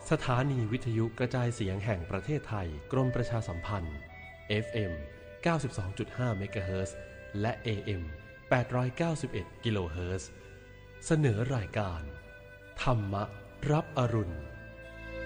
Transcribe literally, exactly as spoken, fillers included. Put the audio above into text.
สถานีวิทยุกระจายเสียงแห่งประเทศไทยกรมประชาสัมพันธ์ เอฟ เอ็ม เก้าสิบสองจุดห้า เมกะเฮิรตซ์และ เอ เอ็ม แปดร้อยเก้าสิบเอ็ด กิโลเฮิรตซ์เสนอรายการธรรมะรับอรุณ